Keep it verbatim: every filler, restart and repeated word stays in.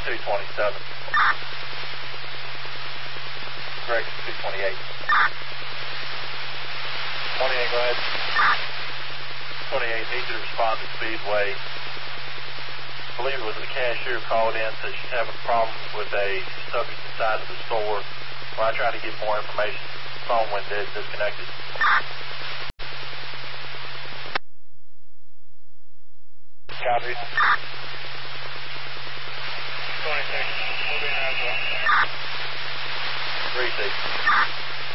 two twenty-seven. Correction, two twenty-eight. twenty-eight, go ahead. twenty-eight, needs to respond to Speedway. I believe it was the cashier called in, said she's having problems with a subject inside of the store. When I tried to get more information, the phone went dead, disconnected. Copy. twenty-six, moving as well. three six.